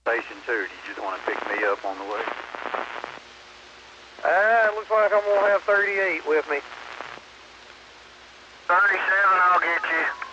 Station 2, do you just want to pick me up on the way? Looks like I'm going to have 38 with me. 37, I'll get you.